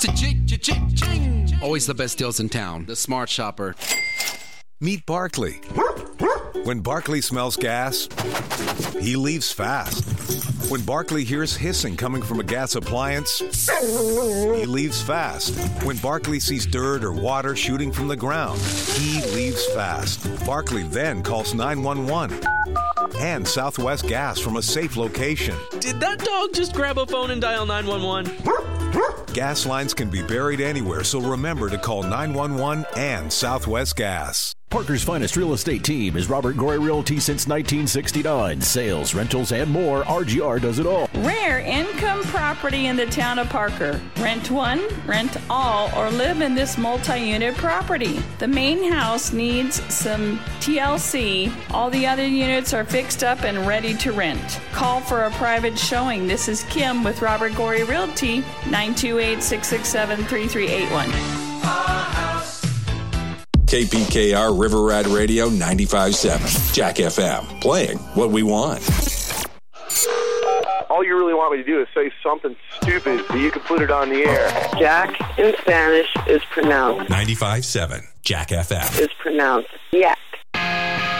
Cha-ching! Always the best deals in town. The Smart Shopper. Meet Barkley. When Barkley smells gas, he leaves fast. When Barkley hears hissing coming from a gas appliance, he leaves fast. When Barkley sees dirt or water shooting from the ground, he leaves fast. Barkley then calls 911 and Southwest Gas from a safe location. Did that dog just grab a phone and dial 911? Gas lines can be buried anywhere, so remember to call 911 and Southwest Gas. Parker's finest real estate team is Robert Gory Realty since 1969. Sales, rentals, and more. RGR does it all. Rare income property in the town of Parker. Rent one, rent all, or live in this multi-unit property. The main house needs some TLC. All the other units are fixed up and ready to rent. Call for a private showing. This is Kim with Robert Gory Realty, 928-667-3381. KPKR River Rat Radio 95.7. Jack FM. Playing what we want. All you really want me to do is say something stupid so you can put it on the air. Jack in Spanish is pronounced 95.7. Jack FM. Is pronounced Jack.